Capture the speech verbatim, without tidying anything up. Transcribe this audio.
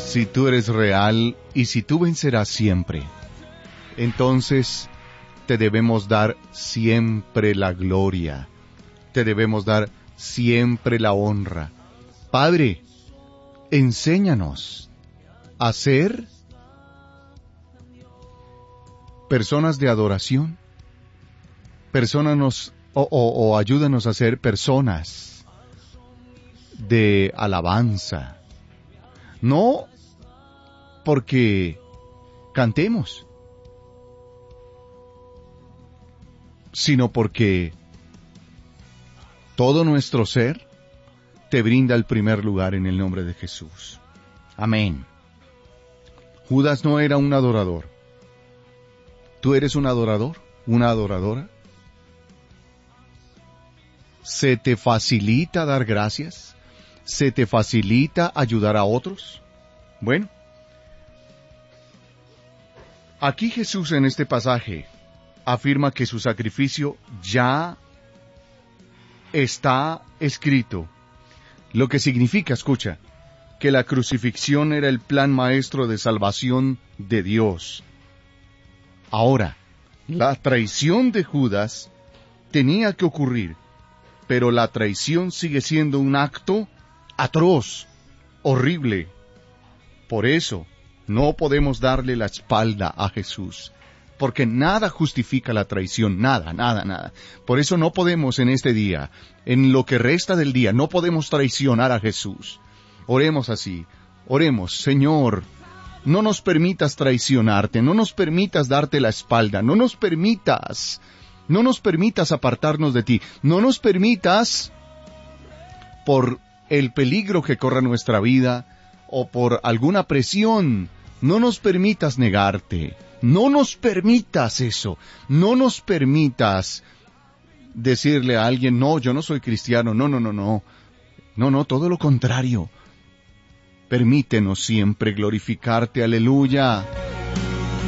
si tú eres real y si tú vencerás siempre, entonces te debemos dar siempre la gloria, te debemos dar siempre la honra. Padre, enséñanos a ser personas de adoración, personas o, o, o ayúdanos a ser personas de alabanza, no porque cantemos, sino porque todo nuestro ser te brinda el primer lugar en el nombre de Jesús. Amén. Judas no era un adorador. ¿Tú eres un adorador? ¿Una adoradora? ¿Se te facilita dar gracias? ¿Se te facilita ayudar a otros? Bueno, aquí Jesús en este pasaje afirma que su sacrificio ya está escrito. Lo que significa, escucha, que la crucifixión era el plan maestro de salvación de Dios. Ahora, la traición de Judas tenía que ocurrir, pero la traición sigue siendo un acto atroz, horrible. Por eso, no podemos darle la espalda a Jesús, porque nada justifica la traición, nada, nada, nada. Por eso no podemos en este día, en lo que resta del día, no podemos traicionar a Jesús. Oremos así, oremos, Señor, no nos permitas traicionarte, no nos permitas darte la espalda, no nos permitas, no nos permitas apartarnos de ti, no nos permitas, por el peligro que corra nuestra vida, o por alguna presión, no nos permitas negarte, no nos permitas eso, no nos permitas decirle a alguien, no, yo no soy cristiano, no, no, no, no, no, no, todo lo contrario. Permítenos siempre glorificarte, aleluya.